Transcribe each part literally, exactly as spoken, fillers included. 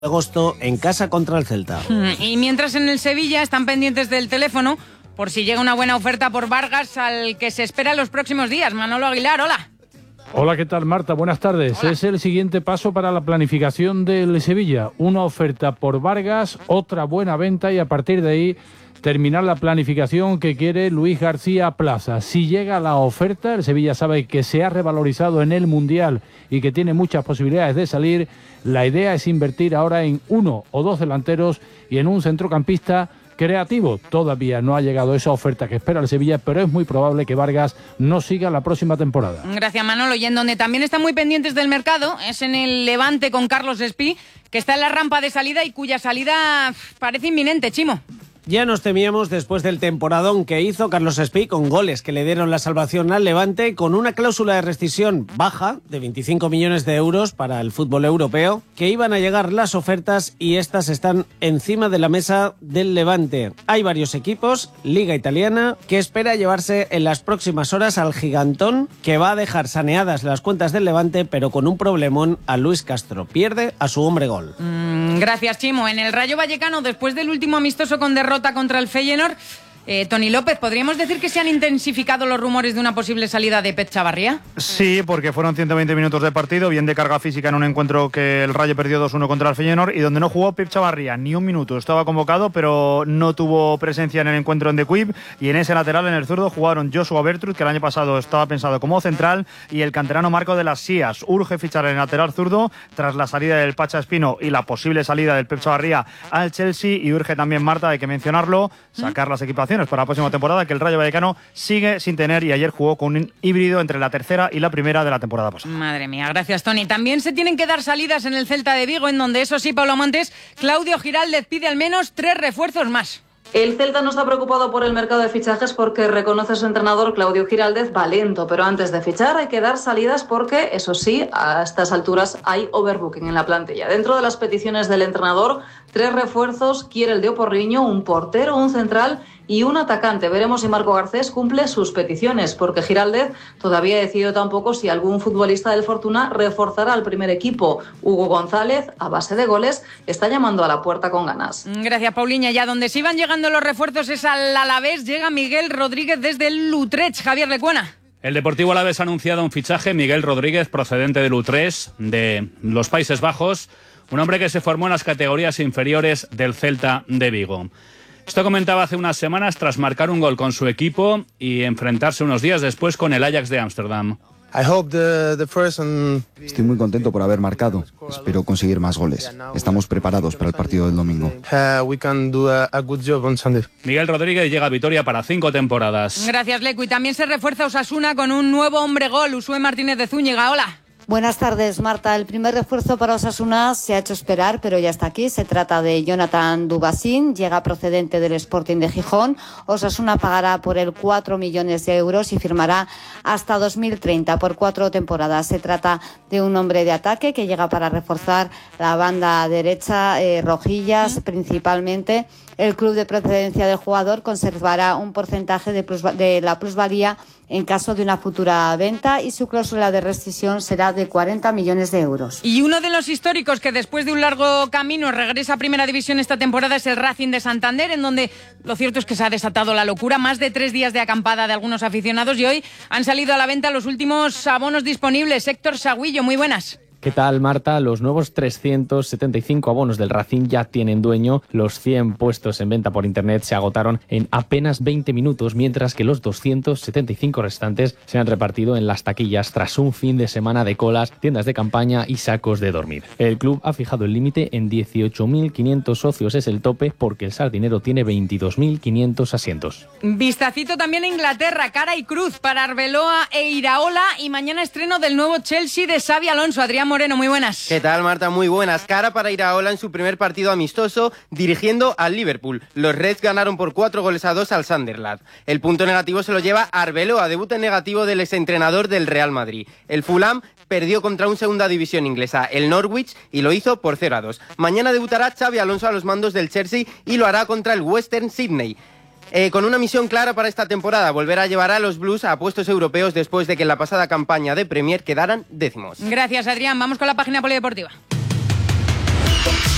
de agosto en casa contra el Celta. Y mientras en el Sevilla están pendientes del teléfono por si llega una buena oferta por Vargas, al que se espera en los próximos días. Manolo Aguilar, hola. Hola, ¿qué tal, Marta? Buenas tardes. Hola. Es el siguiente paso para la planificación del Sevilla. Una oferta por Vargas, otra buena venta y a partir de ahí terminar la planificación que quiere Luis García Plaza. Si llega la oferta, el Sevilla sabe que se ha revalorizado en el Mundial y que tiene muchas posibilidades de salir. La idea es invertir ahora en uno o dos delanteros y en un centrocampista creativo. Todavía no ha llegado esa oferta que espera el Sevilla, pero es muy probable que Vargas no siga la próxima temporada. Gracias, Manolo. Y en donde también están muy pendientes del mercado es en el Levante con Carlos Espí, que está en la rampa de salida y cuya salida parece inminente, Chimo. Ya nos temíamos después del temporadón que hizo Carlos Espí con goles que le dieron la salvación al Levante, con una cláusula de rescisión baja de veinticinco millones de euros para el fútbol europeo, que iban a llegar las ofertas y estas están encima de la mesa del Levante. Hay varios equipos, Liga Italiana, que espera llevarse en las próximas horas al gigantón, que va a dejar saneadas las cuentas del Levante, pero con un problemón a Luis Castro. Pierde a su hombre gol. Mm, gracias, Chimo. En el Rayo Vallecano, después del último amistoso con derrota contra el Feyenoord, eh, Toni López, ¿podríamos decir que se han intensificado los rumores de una posible salida de Pep Chavarría? Sí, porque fueron ciento veinte minutos de partido, bien de carga física en un encuentro que el Rayo perdió dos uno contra el Feyenoord y donde no jugó Pep Chavarría ni un minuto. Estaba convocado, pero no tuvo presencia en el encuentro en The Quib, y en ese lateral, en el zurdo, jugaron Joshua Bertrud, que el año pasado estaba pensado como central, y el canterano Marco de las Sías. Urge fichar en el lateral zurdo tras la salida del Pacha Espino y la posible salida del Pep Chavarría al Chelsea, y urge también, Marta, hay que mencionarlo, sacar las equipaciones para la próxima temporada, que el Rayo Vallecano sigue sin tener, y ayer jugó con un híbrido entre la tercera y la primera de la temporada pasada. Madre mía, gracias, Toni. También se tienen que dar salidas en el Celta de Vigo, en donde, eso sí, Pablo Montes, Claudio Giraldez pide al menos tres refuerzos más. El Celta no está preocupado por el mercado de fichajes porque reconoce su entrenador Claudio Giraldez va lento, pero antes de fichar hay que dar salidas porque, eso sí, a estas alturas hay overbooking en la plantilla. Dentro de las peticiones del entrenador, tres refuerzos quiere el de Oporriño, un portero, un central y un atacante. Veremos si Marco Garcés cumple sus peticiones, porque Giraldez todavía ha decidido tampoco si algún futbolista del Fortuna reforzará al primer equipo. Hugo González, a base de goles, está llamando a la puerta con ganas. Gracias, Pauliña. Ya donde se iban llegando los refuerzos es al Alavés. Llega Miguel Rodríguez desde el Utrecht. Javier Lecuona. El Deportivo Alavés ha anunciado un fichaje, Miguel Rodríguez, procedente del Utrecht, de los Países Bajos, un hombre que se formó en las categorías inferiores del Celta de Vigo. Esto comentaba hace unas semanas tras marcar un gol con su equipo y enfrentarse unos días después con el Ajax de Ámsterdam. Estoy muy contento por haber marcado. Espero conseguir más goles. Estamos preparados para el partido del domingo. Miguel Rodríguez llega a Vitoria para cinco temporadas. Gracias, Lecu. Y también se refuerza Osasuna con un nuevo hombre gol, Usué Martínez de Zúñiga. Hola. Buenas tardes, Marta. El primer refuerzo para Osasuna se ha hecho esperar, pero ya está aquí. Se trata de Jonathan Dubasín, llega procedente del Sporting de Gijón. Osasuna pagará por él cuatro millones de euros y firmará hasta dos mil treinta por cuatro temporadas. Se trata de un hombre de ataque que llega para reforzar la banda derecha, eh, rojillas principalmente. El club de procedencia del jugador conservará un porcentaje de, plus, de la plusvalía en caso de una futura venta y su cláusula de rescisión será de cuarenta millones de euros. Y uno de los históricos que después de un largo camino regresa a Primera División esta temporada es el Racing de Santander, en donde lo cierto es que se ha desatado la locura. Más de tres días de acampada de algunos aficionados y hoy han salido a la venta los últimos abonos disponibles. Héctor Sagüillo, muy buenas. ¿Qué tal, Marta? Los nuevos trescientos setenta y cinco abonos del Racing ya tienen dueño. Los cien puestos en venta por internet se agotaron en apenas veinte minutos, mientras que los doscientos setenta y cinco restantes se han repartido en las taquillas tras un fin de semana de colas, tiendas de campaña y sacos de dormir. El club ha fijado el límite en dieciocho mil quinientos socios, es el tope, porque el Sardinero tiene veintidós mil quinientos asientos. Vistacito también a Inglaterra, cara y cruz para Arbeloa e Iraola, y mañana estreno del nuevo Chelsea de Xabi Alonso. Adrián Moreno, muy buenas. ¿Qué tal, Marta? Muy buenas. Cara para Iraola en su primer partido amistoso dirigiendo al Liverpool. Los Reds ganaron por cuatro goles a dos al Sunderland. El punto negativo se lo lleva Arbeloa, debut en negativo del exentrenador del Real Madrid. El Fulham perdió contra un segunda división inglesa, el Norwich, y lo hizo por cero a dos. Mañana debutará Xabi Alonso a los mandos del Chelsea y lo hará contra el Western Sydney. Eh, con una misión clara para esta temporada, volver a llevar a los Blues a puestos europeos después de que en la pasada campaña de Premier quedaran décimos. Gracias, Adrián. Vamos con la página polideportiva.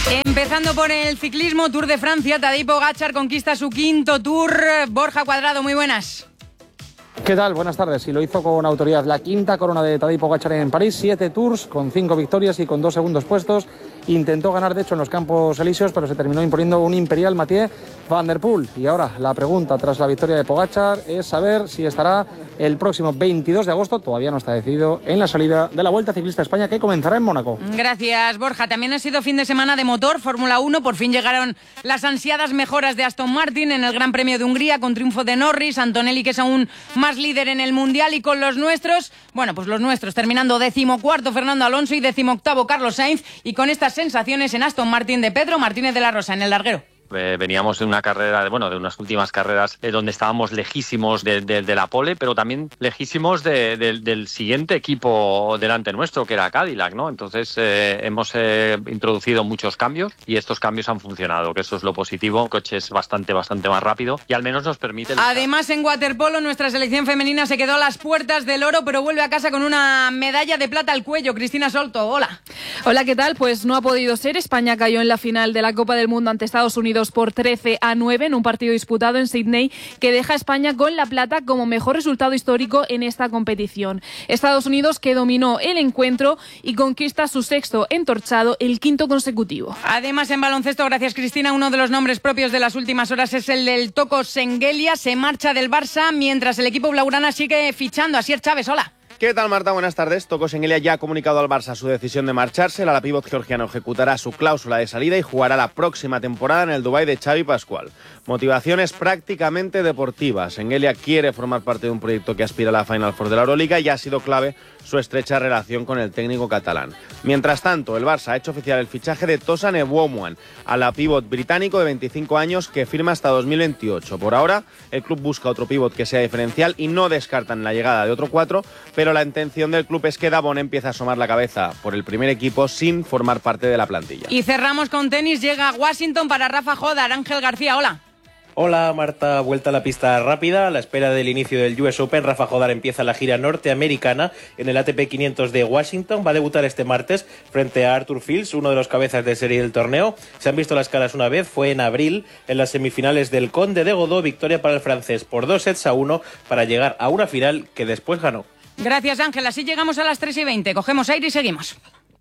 Empezando por el ciclismo, Tour de Francia, Tadej Pogačar conquista su quinto Tour. Borja Cuadrado, muy buenas. ¿Qué tal? Buenas tardes. Y lo hizo con autoridad. La quinta corona de Tadej Pogačar en París, siete tours con cinco victorias y con dos segundos puestos. Intentó ganar, de hecho, en los Campos Elíseos, pero se terminó imponiendo un imperial Mathieu Van Der Poel. Y ahora la pregunta tras la victoria de Pogačar es saber si estará el próximo veintidós de agosto, todavía no está decidido, en la salida de la Vuelta Ciclista a España, que comenzará en Mónaco. Gracias, Borja. También ha sido fin de semana de motor, Fórmula uno. Por fin llegaron las ansiadas mejoras de Aston Martin en el Gran Premio de Hungría, con triunfo de Norris, Antonelli, que es aún más líder en el Mundial, y con los nuestros, bueno, pues los nuestros, terminando decimocuarto Fernando Alonso y decimoctavo Carlos Sainz, y con estas sensaciones en Aston Martin de Pedro Martínez de la Rosa, en el larguero. Eh, veníamos de una carrera, bueno, de unas últimas carreras eh, donde estábamos lejísimos de, de, de la pole, pero también lejísimos de, de, del siguiente equipo delante nuestro, que era Cadillac, ¿no? Entonces eh, hemos eh, introducido muchos cambios y estos cambios han funcionado, que eso es lo positivo. El coche es bastante, bastante más rápido y al menos nos permite... Además, en waterpolo, nuestra selección femenina se quedó a las puertas del oro, pero vuelve a casa con una medalla de plata al cuello. Cristina Solto, hola. Hola, ¿qué tal? Pues no ha podido ser. España cayó en la final de la Copa del Mundo ante Estados Unidos por trece a nueve en un partido disputado en Sydney, que deja a España con la plata como mejor resultado histórico en esta competición. Estados Unidos, que dominó el encuentro y conquista su sexto entorchado, el quinto consecutivo. Además, en baloncesto, gracias Cristina, uno de los nombres propios de las últimas horas es el del Toko Sengelia. Se marcha del Barça mientras el equipo blaugrana sigue fichando. Asier Chávez, hola. ¿Qué tal, Marta? Buenas tardes. Toko Sengelia ya ha comunicado al Barça su decisión de marcharse. El alapívot georgiano ejecutará su cláusula de salida y jugará la próxima temporada en el Dubái de Xavi Pascual. Motivaciones prácticamente deportivas. Sengelia quiere formar parte de un proyecto que aspira a la Final Four de la Euroliga y ha sido clave su estrecha relación con el técnico catalán. Mientras tanto, el Barça ha hecho oficial el fichaje de Tosan Ewuomuan, alapívot británico de veinticinco años que firma hasta dos mil veintiocho. Por ahora, el club busca otro pívot que sea diferencial y no descartan la llegada de otro cuatro, pero la intención del club es que Davon empiece a asomar la cabeza por el primer equipo sin formar parte de la plantilla. Y cerramos con tenis. Llega a Washington para Rafa Jodar. Ángel García, hola. Hola Marta, vuelta a la pista rápida. A la espera del inicio del U S Open, Rafa Jodar empieza la gira norteamericana en el A T P quinientos de Washington. Va a debutar este martes frente a Arthur Fils, uno de los cabezas de serie del torneo. Se han visto las caras una vez, fue en abril, en las semifinales del Conde de Godó. Victoria para el francés por dos sets a uno para llegar a una final que después ganó. Gracias, Ángel. Así llegamos a las tres y veinte. Cogemos aire y seguimos.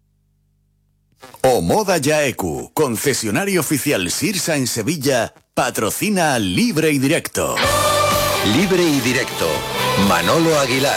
Omoda Yaeku, concesionario oficial Sirsa en Sevilla, patrocina Libre y Directo. Libre y Directo, Manolo Aguilar.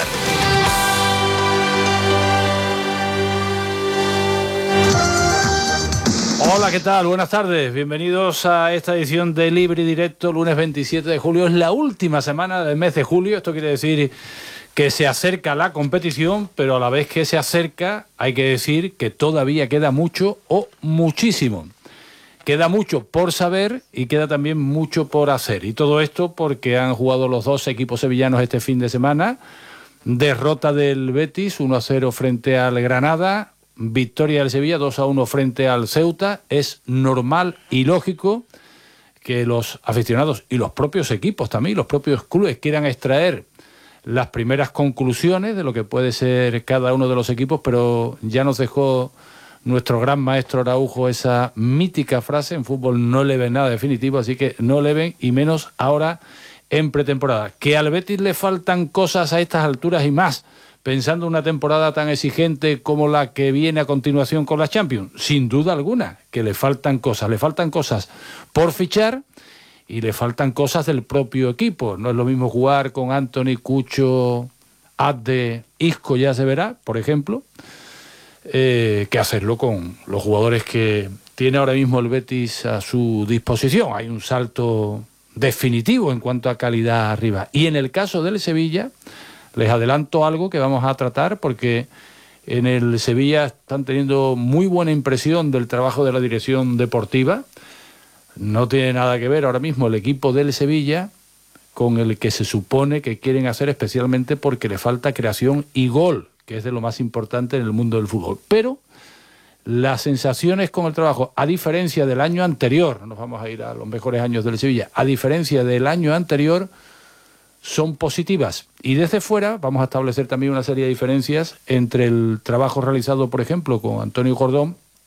Hola, ¿qué tal? Buenas tardes. Bienvenidos a esta edición de Libre y Directo, lunes veintisiete de julio. Es la última semana del mes de julio. Esto quiere decir que se acerca la competición, pero a la vez que se acerca hay que decir que todavía queda mucho o muchísimo. Queda mucho por saber y queda también mucho por hacer. Y todo esto porque han jugado los dos equipos sevillanos este fin de semana. Derrota del Betis, uno a cero frente al Granada. Victoria del Sevilla, dos a uno frente al Ceuta. Es normal y lógico que los aficionados y los propios equipos también, los propios clubes quieran extraer las primeras conclusiones de lo que puede ser cada uno de los equipos, pero ya nos dejó nuestro gran maestro Araujo esa mítica frase: en fútbol no le ven nada definitivo, así que no le ven, y menos ahora en pretemporada. Que al Betis le faltan cosas a estas alturas y más, pensando en una temporada tan exigente como la que viene a continuación con la Champions, sin duda alguna, que le faltan cosas, le faltan cosas por fichar y le faltan cosas del propio equipo. No es lo mismo jugar con Anthony, Cucho, Adde, Isco, ya se verá, por ejemplo, eh, que hacerlo con los jugadores que tiene ahora mismo el Betis a su disposición. Hay un salto definitivo en cuanto a calidad arriba. Y en el caso del Sevilla, les adelanto algo que vamos a tratar, porque en el Sevilla están teniendo muy buena impresión del trabajo de la dirección deportiva. No tiene nada que ver ahora mismo el equipo del Sevilla con el que se supone que quieren hacer, especialmente porque le falta creación y gol, que es de lo más importante en el mundo del fútbol. Pero las sensaciones con el trabajo, a diferencia del año anterior, no nos vamos a ir a los mejores años del Sevilla, a diferencia del año anterior, son positivas. Y desde fuera vamos a establecer también una serie de diferencias entre el trabajo realizado, por ejemplo, con Antonio Jordón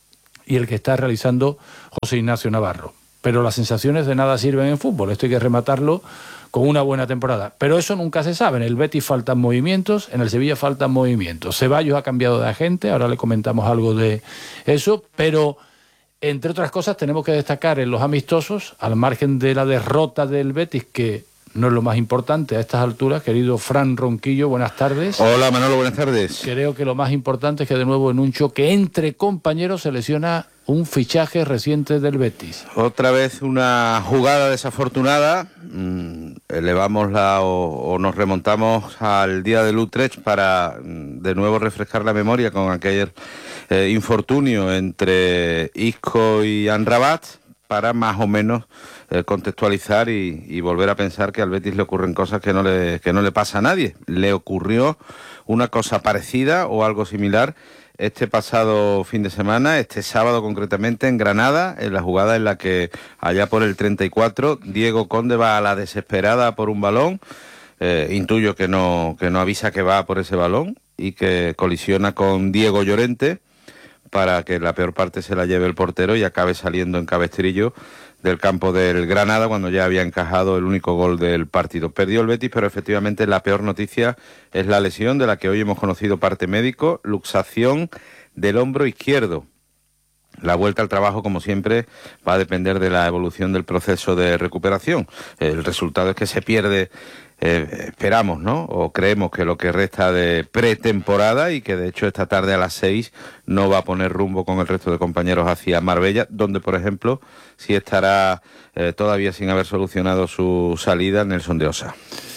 y el que está realizando José Ignacio Navarro. Pero las sensaciones de nada sirven en fútbol, esto hay que rematarlo con una buena temporada. Pero eso nunca se sabe, en el Betis faltan movimientos, en el Sevilla faltan movimientos. Ceballos ha cambiado de agente, ahora le comentamos algo de eso, pero entre otras cosas tenemos que destacar en los amistosos, al margen de la derrota del Betis, que no es lo más importante a estas alturas, querido Fran Ronquillo, buenas tardes. Hola Manolo, buenas tardes. Creo que lo más importante es que de nuevo en un choque entre compañeros se lesiona un fichaje reciente del Betis. Otra vez una jugada desafortunada, mm, elevamos la o, o nos remontamos al día del Utrecht para mm, de nuevo refrescar la memoria con aquel eh, infortunio entre Isco y Amrabat, para más o menos eh, contextualizar y, y volver a pensar que al Betis le ocurren cosas que no le, que no le pasa a nadie. Le ocurrió una cosa parecida o algo similar este pasado fin de semana, este sábado concretamente en Granada, en la jugada en la que allá por el treinta y cuatro Diego Conde va a la desesperada por un balón, eh, intuyo que no, que no avisa que va por ese balón y que colisiona con Diego Llorente para que la peor parte se la lleve el portero y acabe saliendo en cabestrillo del campo del Granada cuando ya había encajado el único gol del partido. Perdió el Betis, pero efectivamente la peor noticia es la lesión de la que hoy hemos conocido parte médico, luxación del hombro izquierdo. La vuelta al trabajo, como siempre, va a depender de la evolución del proceso de recuperación. El resultado es que se pierde, eh, esperamos, ¿no? O creemos que lo que resta de pretemporada y que de hecho esta tarde a las seis no va a poner rumbo con el resto de compañeros hacia Marbella, donde, por ejemplo, sí estará eh, todavía sin haber solucionado su salida Nelson de Osa.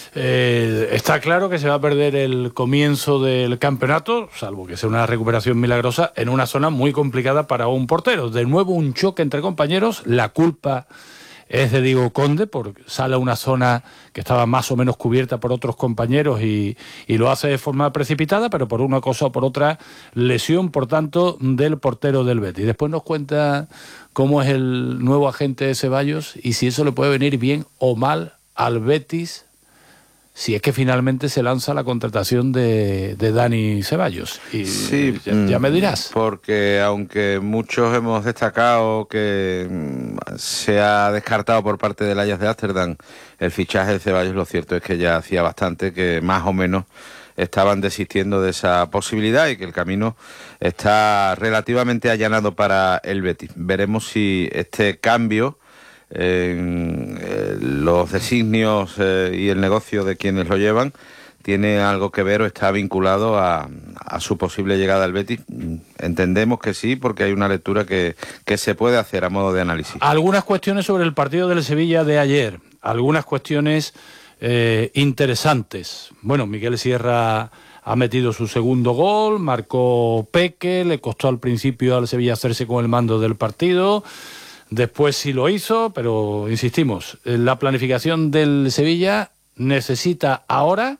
Eh, está claro que se va a perder el comienzo del campeonato, salvo que sea una recuperación milagrosa, en una zona muy complicada para un portero. De nuevo un choque entre compañeros, la culpa es de Diego Conde, porque sale a una zona que estaba más o menos cubierta por otros compañeros y, y lo hace de forma precipitada, pero por una cosa o por otra, lesión, por tanto, del portero del Betis. Después nos cuenta cómo es el nuevo agente de Ceballos y si eso le puede venir bien o mal al Betis, si es que finalmente se lanza la contratación de, de Dani Ceballos. Y sí, ya, ya me dirás. Porque aunque muchos hemos destacado que se ha descartado por parte del Ajax de Ámsterdam el fichaje de Ceballos, lo cierto es que ya hacía bastante que más o menos estaban desistiendo de esa posibilidad y que el camino está relativamente allanado para el Betis. Veremos si este cambio en eh, los designios eh, y el negocio de quienes lo llevan tiene algo que ver o está vinculado a, a su posible llegada al Betis. Entendemos que sí, porque hay una lectura que, que se puede hacer a modo de análisis. Algunas cuestiones sobre el partido del Sevilla de ayer, algunas cuestiones eh, interesantes. Bueno, Miguel Sierra ha metido su segundo gol, marcó Peque, le costó al principio al Sevilla hacerse con el mando del partido. Después sí lo hizo, pero insistimos, la planificación del Sevilla necesita ahora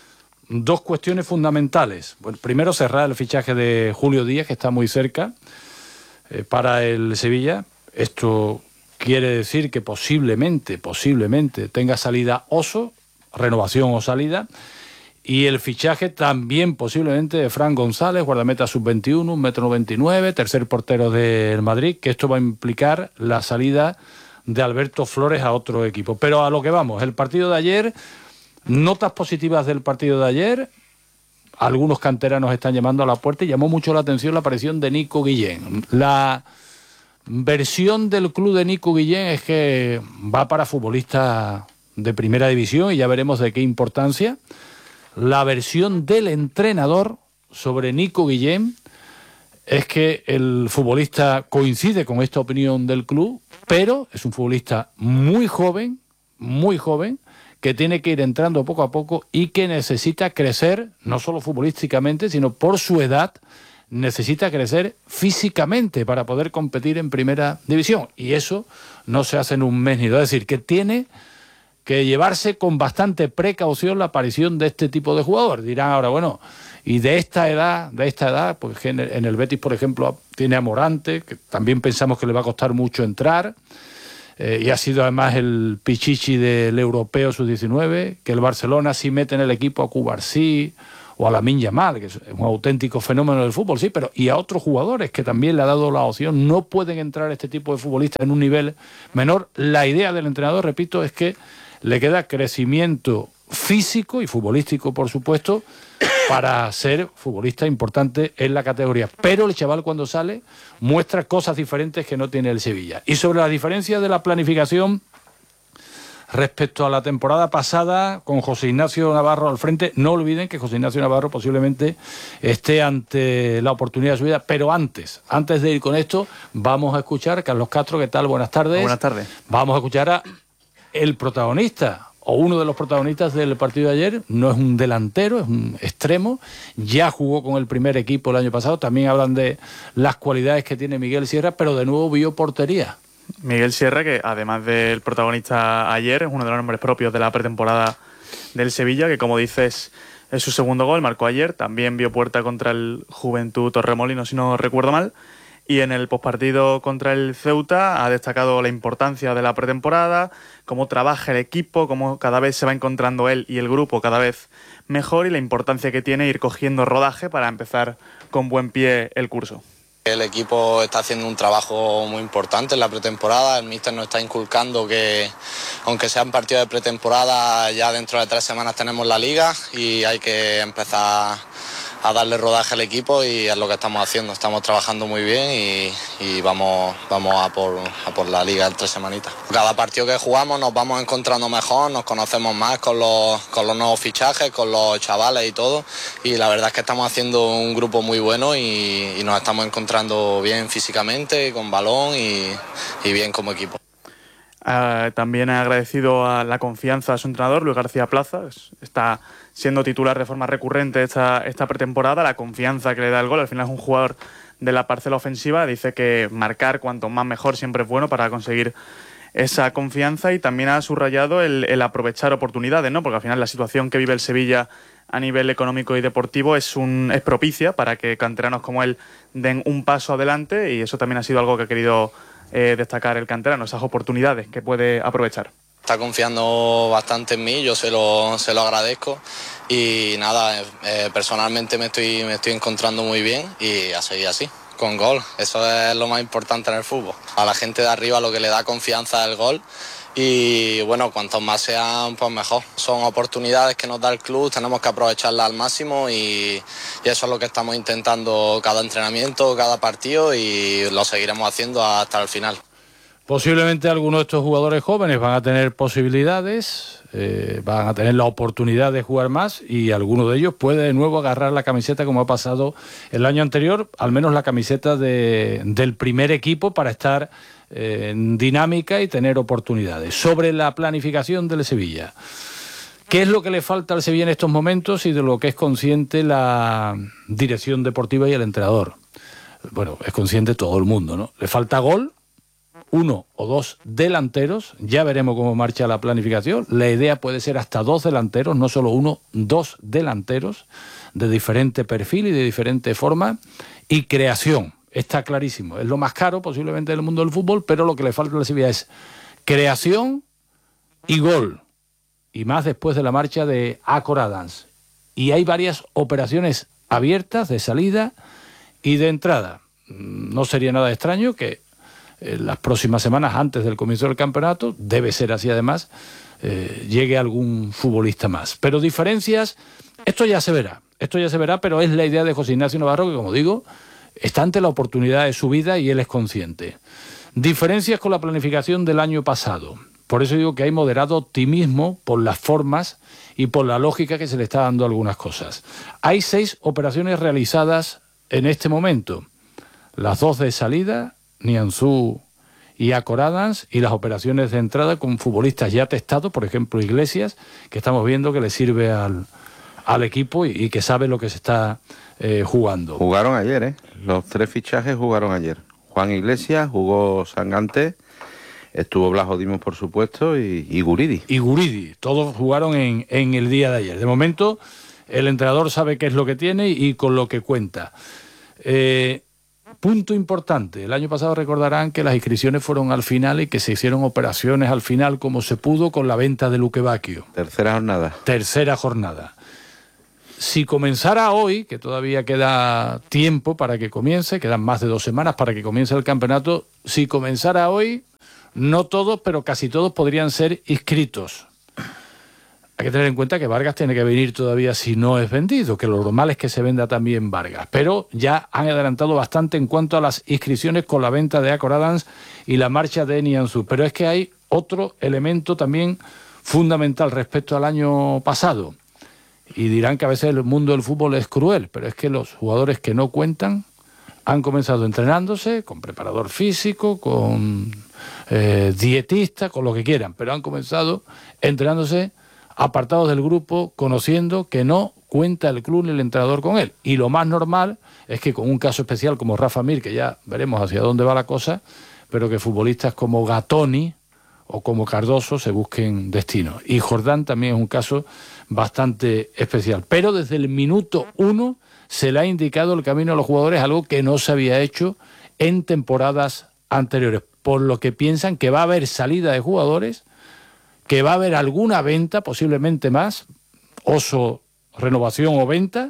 dos cuestiones fundamentales. Bueno, primero, cerrar el fichaje de Julio Díaz, que está muy cerca eh, para el Sevilla. Esto quiere decir que posiblemente, posiblemente tenga salida Oso, renovación o salida. Y el fichaje también posiblemente de Fran González, guardameta sub veintiuno, un metro noventa y nueve, tercer portero del Madrid, que esto va a implicar la salida de Alberto Flores a otro equipo. Pero a lo que vamos, el partido de ayer, notas positivas del partido de ayer, algunos canteranos están llamando a la puerta y llamó mucho la atención la aparición de Nico Guillén. La versión del club de Nico Guillén es que va para futbolista de primera división y ya veremos de qué importancia. La versión del entrenador sobre Nico Guillén es que el futbolista coincide con esta opinión del club, pero es un futbolista muy joven, muy joven, que tiene que ir entrando poco a poco y que necesita crecer, no solo futbolísticamente, sino por su edad, necesita crecer físicamente para poder competir en primera división. Y eso no se hace en un mes ni dos. Es decir, que tiene que llevarse con bastante precaución la aparición de este tipo de jugador. Dirán ahora, bueno, y de esta edad, de esta edad, pues en el, en el Betis, por ejemplo, tiene a Morante, que también pensamos que le va a costar mucho entrar, eh, y ha sido además el pichichi del europeo sub diecinueve, que el Barcelona sí mete en el equipo a Cubarsí o a Lamine Yamal, que es un auténtico fenómeno del fútbol, sí, pero y a otros jugadores que también le ha dado la opción, no pueden entrar este tipo de futbolistas en un nivel menor. La idea del entrenador, repito, es que le queda crecimiento físico y futbolístico, por supuesto, para ser futbolista importante en la categoría. Pero el chaval, cuando sale, muestra cosas diferentes que no tiene el Sevilla. Y sobre la diferencia de la planificación respecto a la temporada pasada, con José Ignacio Navarro al frente, no olviden que José Ignacio Navarro posiblemente esté ante la oportunidad de su vida, pero antes, antes de ir con esto, vamos a escuchar, Carlos Castro, ¿qué tal? Buenas tardes. Buenas tardes. Vamos a escuchar a el protagonista, o uno de los protagonistas del partido de ayer. No es un delantero, es un extremo, ya jugó con el primer equipo el año pasado, también hablan de las cualidades que tiene Miguel Sierra, pero de nuevo vio portería. Miguel Sierra, que además del protagonista ayer, es uno de los nombres propios de la pretemporada del Sevilla, que como dices es su segundo gol, marcó ayer, también vio puerta contra el Juventud Torremolino, si no recuerdo mal, y en el postpartido contra el Ceuta ha destacado la importancia de la pretemporada, cómo trabaja el equipo, cómo cada vez se va encontrando él y el grupo cada vez mejor, y la importancia que tiene ir cogiendo rodaje para empezar con buen pie el curso. El equipo está haciendo un trabajo muy importante en la pretemporada. El míster nos está inculcando que, aunque sean partidos de pretemporada, ya dentro de tres semanas tenemos la liga y hay que empezar a darle rodaje al equipo, y es lo que estamos haciendo. Estamos trabajando muy bien y, y vamos, vamos a, por, a por la liga en tres semanitas. Cada partido que jugamos nos vamos encontrando mejor, nos conocemos más con los, con los nuevos fichajes, con los chavales y todo, y la verdad es que estamos haciendo un grupo muy bueno y, y nos estamos encontrando bien físicamente, con balón y, y bien como equipo. Uh, también ha agradecido a la confianza a su entrenador, Luis García Plaza. Está siendo titular de forma recurrente esta, esta pretemporada, la confianza que le da el gol. Al final es un jugador de la parcela ofensiva. Dice que marcar cuanto más mejor siempre es bueno para conseguir esa confianza, y también ha subrayado el, el aprovechar oportunidades, ¿no? Porque al final la situación que vive el Sevilla a nivel económico y deportivo es, un, es propicia para que canteranos como él den un paso adelante, y eso también ha sido algo que ha querido Eh, destacar el canterano, esas oportunidades que puede aprovechar. Está confiando bastante en mí, yo se lo, se lo agradezco, y nada, eh, personalmente me estoy, me estoy encontrando muy bien, y a seguir así, con gol. Eso es lo más importante en el fútbol. A la gente de arriba lo que le da confianza es el gol, y bueno, cuantos más sean, pues mejor. Son oportunidades que nos da el club, tenemos que aprovecharlas al máximo, y, y eso es lo que estamos intentando cada entrenamiento, cada partido, y lo seguiremos haciendo hasta el final. Posiblemente algunos de estos jugadores jóvenes van a tener posibilidades, eh, van a tener la oportunidad de jugar más, y alguno de ellos puede de nuevo agarrar la camiseta, como ha pasado el año anterior, al menos la camiseta de, del primer equipo, para estar eh, en dinámica y tener oportunidades. Sobre la planificación del Sevilla, ¿qué es lo que le falta al Sevilla en estos momentos y de lo que es consciente la dirección deportiva y el entrenador? Bueno, es consciente todo el mundo, ¿no? Le falta gol, uno o dos delanteros, ya veremos cómo marcha la planificación. La idea puede ser hasta dos delanteros, no solo uno, dos delanteros de diferente perfil y de diferente forma, y creación, está clarísimo, es lo más caro posiblemente del mundo del fútbol, pero lo que le falta a la Sevilla es creación y gol, y más después de la marcha de Acor Adams. Y hay varias operaciones abiertas de salida y de entrada. No sería nada extraño que en las próximas semanas, antes del comienzo del campeonato, debe ser así además, eh, llegue algún futbolista más. Pero diferencias, esto ya se verá, esto ya se verá, pero es la idea de José Ignacio Navarro, que como digo, está ante la oportunidad de su vida y él es consciente. Diferencias con la planificación del año pasado. Por eso digo que hay moderado optimismo por las formas y por la lógica que se le está dando a algunas cosas. Hay seis operaciones realizadas en este momento. Las dos de salida, Nianzú y Acor Adams, y las operaciones de entrada con futbolistas ya testados, por ejemplo Iglesias, que estamos viendo que le sirve al, al equipo y, y que sabe lo que se está eh, jugando. Jugaron ayer, ¿eh? Los tres fichajes jugaron ayer. Juan Iglesias, jugó Sangante, estuvo Blas Dimos, por supuesto, y, y Guridi. Y Guridi, todos jugaron en, en el día de ayer. De momento, el entrenador sabe qué es lo que tiene y, y con lo que cuenta. Eh, Punto importante, el año pasado recordarán que las inscripciones fueron al final y que se hicieron operaciones al final como se pudo con la venta de Luque Bacchio. Tercera jornada. Tercera jornada. si comenzara hoy, que todavía queda tiempo para que comience, quedan más de dos semanas para que comience el campeonato, si comenzara hoy, no todos, pero casi todos podrían ser inscritos. Hay que tener en cuenta que Vargas tiene que venir todavía si no es vendido, que lo normal es que se venda también Vargas. Pero ya han adelantado bastante en cuanto a las inscripciones con la venta de Acor Adams y la marcha de Nianzú. Pero es que hay otro elemento también fundamental respecto al año pasado. Y dirán que a veces el mundo del fútbol es cruel, pero es que los jugadores que no cuentan han comenzado entrenándose con preparador físico, con eh, dietista, con lo que quieran, pero han comenzado entrenándose apartados del grupo, conociendo que no cuenta el club ni el entrenador con él. Y lo más normal es que con un caso especial como Rafa Mir, que ya veremos hacia dónde va la cosa, pero que futbolistas como Gatoni o como Cardoso se busquen destino. Y Jordán también es un caso bastante especial. Pero desde el minuto uno se le ha indicado el camino a los jugadores, algo que no se había hecho en temporadas anteriores, por lo que piensan que va a haber salida de jugadores, que va a haber alguna venta, posiblemente más, oso, renovación o venta,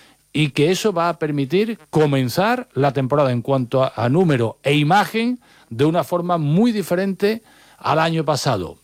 y que eso va a permitir comenzar la temporada en cuanto a, a número e imagen de una forma muy diferente al año pasado.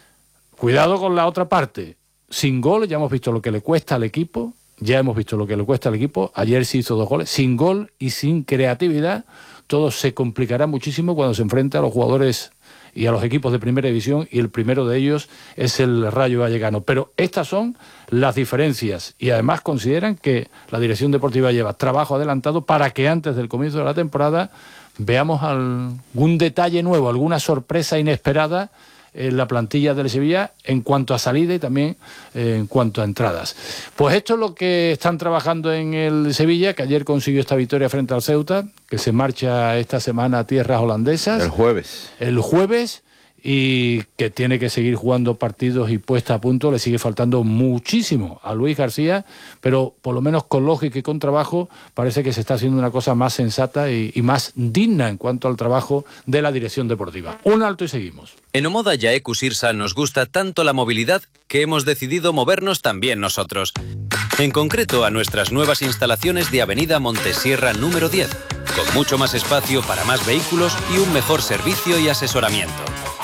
Cuidado con la otra parte. Sin gol, ya hemos visto lo que le cuesta al equipo, ya hemos visto lo que le cuesta al equipo, ayer se hizo dos goles, sin gol y sin creatividad, todo se complicará muchísimo cuando se enfrente a los jugadores y a los equipos de primera división, y el primero de ellos es el Rayo Vallecano. Pero estas son las diferencias, y además consideran que la dirección deportiva lleva trabajo adelantado para que antes del comienzo de la temporada veamos algún detalle nuevo, alguna sorpresa inesperada en la plantilla del Sevilla en cuanto a salida y también eh, en cuanto a entradas. Pues esto es lo que están trabajando en el Sevilla, que ayer consiguió esta victoria frente al Ceuta, que se marcha esta semana a tierras holandesas. El jueves. El jueves, y que tiene que seguir jugando partidos y puesta a punto. Le sigue faltando muchísimo a Luis García, pero por lo menos con lógica y con trabajo parece que se está haciendo una cosa más sensata y, y más digna en cuanto al trabajo de la dirección deportiva. Un alto y seguimos. En Omoda Jaeku Sirsa nos gusta tanto la movilidad que hemos decidido movernos también nosotros. En concreto a nuestras nuevas instalaciones de Avenida Montesierra número diez, con mucho más espacio para más vehículos y un mejor servicio y asesoramiento.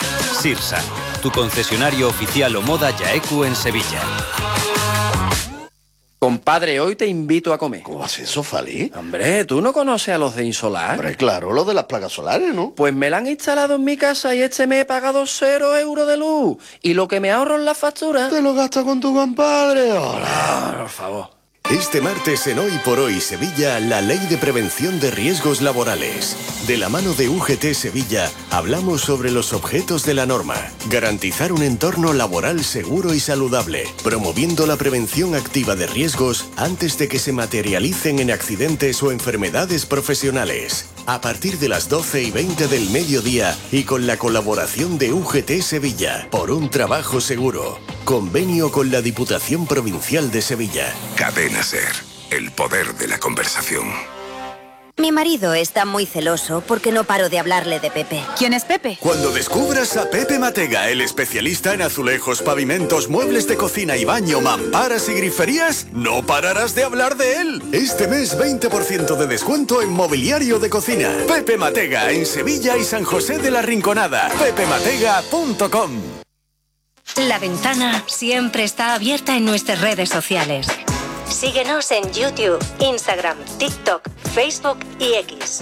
Sirsa, tu concesionario oficial Omoda Jaeku en Sevilla. Compadre, hoy te invito a comer. ¿Cómo haces eso, Fali? Hombre, ¿tú no conoces a los de Insolar? Hombre, claro, los de las placas solares, ¿no? Pues me la han instalado en mi casa y este mes he pagado cero euros de luz. Y lo que me ahorro en la factura... ¿Te lo gastas con tu compadre? Hola, por favor. Este martes en Hoy por Hoy Sevilla, la Ley de Prevención de Riesgos Laborales. De la mano de U G T Sevilla, hablamos sobre los objetos de la norma. Garantizar un entorno laboral seguro y saludable, promoviendo la prevención activa de riesgos antes de que se materialicen en accidentes o enfermedades profesionales. A partir de las doce y veinte del mediodía y con la colaboración de U G T Sevilla, por un trabajo seguro. Convenio con la Diputación Provincial de Sevilla. Cadena Ser, el poder de la conversación. Mi marido está muy celoso porque no paro de hablarle de Pepe. ¿Quién es Pepe? Cuando descubras a Pepe Matega, el especialista en azulejos, pavimentos, muebles de cocina y baño, mamparas y griferías, no pararás de hablar de él. Este mes veinte por ciento de descuento en mobiliario de cocina. Pepe Matega, en Sevilla y San José de la Rinconada. pepe matega punto com. La ventana siempre está abierta en nuestras redes sociales. Síguenos en YouTube, Instagram, TikTok, Facebook y X.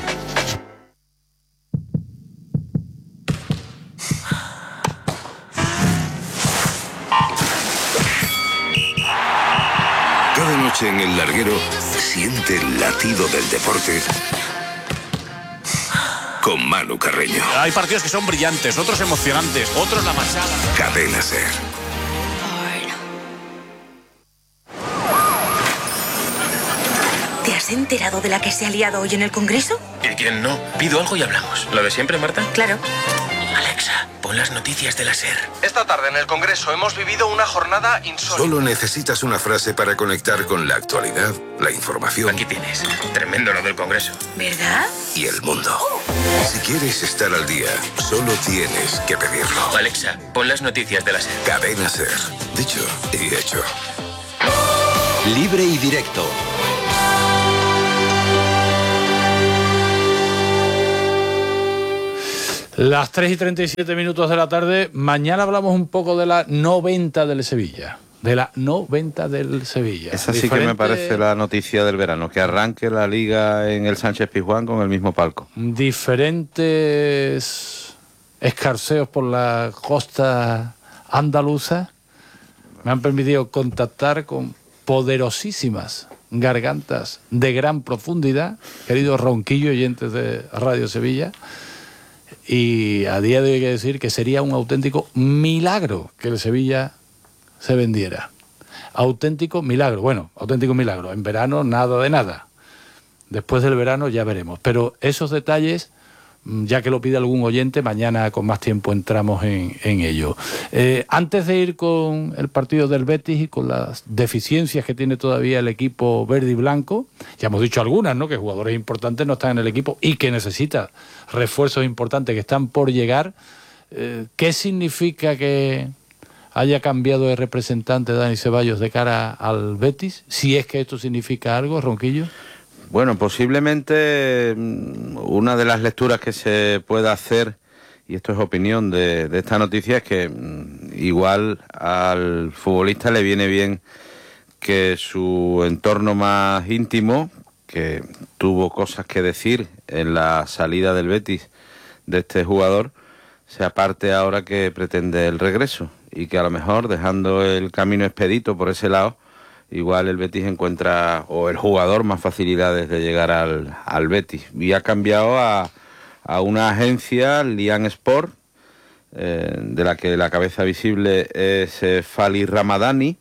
Cada noche en el larguero siente el latido del deporte con Manu Carreño. Hay partidos que son brillantes, otros emocionantes, otros la machada. Cadena Ser. ¿Te has enterado de la que se ha liado hoy en el Congreso? ¿Y quién no? Pido algo y hablamos. ¿Lo de siempre, Marta? Claro. Alexa, pon las noticias de la SER. Esta tarde en el Congreso hemos vivido una jornada insólita. Solo necesitas una frase para conectar con la actualidad, la información. Aquí tienes. Tremendo lo del Congreso. ¿Verdad? Y el mundo. Si quieres estar al día, solo tienes que pedirlo. Alexa, pon las noticias de la SER. Cadena SER. Dicho y hecho. Libre y directo. Las tres y treinta y siete minutos de la tarde. Mañana hablamos un poco de la no venta del Sevilla. De la no venta del Sevilla. Esa sí Diferente... que me parece la noticia del verano, que arranque la liga en el Sánchez Pizjuán con el mismo palco. Diferentes escarceos por la costa andaluza me han permitido contactar con poderosísimas gargantas de gran profundidad, queridos Ronquillo, oyentes de Radio Sevilla, y a día de hoy hay que decir que sería un auténtico milagro que el Sevilla se vendiera. Auténtico milagro. Bueno, auténtico milagro. En verano nada de nada. Después del verano ya veremos. Pero esos detalles, ya que lo pide algún oyente, mañana con más tiempo entramos en, en ello. Eh, antes de ir con el partido del Betis y con las deficiencias que tiene todavía el equipo verde y blanco, ya hemos dicho algunas, ¿no? Que jugadores importantes no están en el equipo y que necesita refuerzos importantes que están por llegar. Eh, ¿Qué significa que haya cambiado de representante Dani Ceballos de cara al Betis? Si es que esto significa algo, Ronquillo. Bueno, posiblemente una de las lecturas que se pueda hacer, y esto es opinión de, de esta noticia, es que igual al futbolista le viene bien que su entorno más íntimo, que tuvo cosas que decir en la salida del Betis de este jugador, se aparte ahora que pretende el regreso, y que a lo mejor dejando el camino expedito por ese lado, igual el Betis encuentra, o el jugador, más facilidades de llegar al, al Betis. Y ha cambiado a, a una agencia, Lian Sport, eh, de la que la cabeza visible es eh, Fali Ramadani,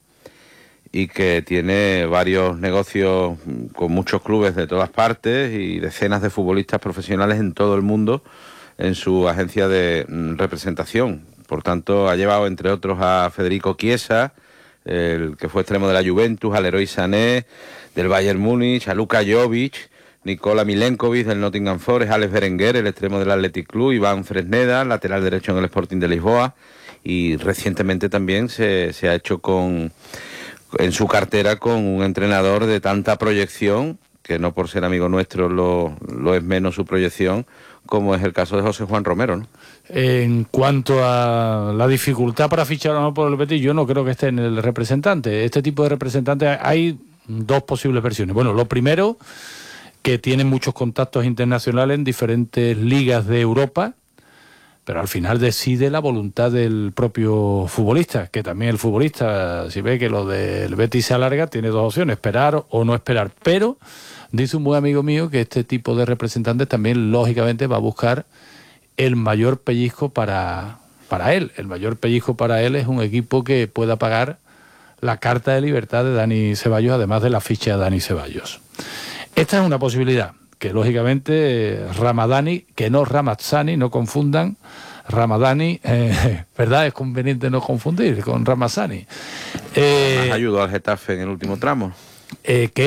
y que tiene varios negocios con muchos clubes de todas partes y decenas de futbolistas profesionales en todo el mundo en su agencia de mm, representación. Por tanto, ha llevado, entre otros, a Federico Chiesa, el que fue extremo de la Juventus, al Leroy Sané, del Bayern Múnich, a Luka Jovic, Nikola Milenkovic del Nottingham Forest, Alex Berenguer, el extremo del Athletic Club, Iván Fresneda, lateral derecho en el Sporting de Lisboa, y recientemente también se, se ha hecho con en su cartera con un entrenador de tanta proyección, que no por ser amigo nuestro lo, lo es menos su proyección, como es el caso de José Juan Romero, ¿no? En cuanto a la dificultad para fichar o no por el Betis, yo no creo que esté en el representante. Este tipo de representantes, hay dos posibles versiones. Bueno, lo primero, que tienen muchos contactos internacionales en diferentes ligas de Europa, pero al final decide la voluntad del propio futbolista, que también el futbolista, si ve que lo del Betis se alarga, tiene dos opciones, esperar o no esperar. Pero dice un buen amigo mío que este tipo de representantes también, lógicamente, va a buscar el mayor pellizco para, para él. El mayor pellizco para él es un equipo que pueda pagar la carta de libertad de Dani Ceballos, además de la ficha de Dani Ceballos. Esta es una posibilidad, que lógicamente Ramadani, que no Ramazzani, no confundan, Ramadani, eh, ¿verdad? Es conveniente no confundir con Ramazzani. Eh, ayudó al Getafe en el último tramo. Eh, que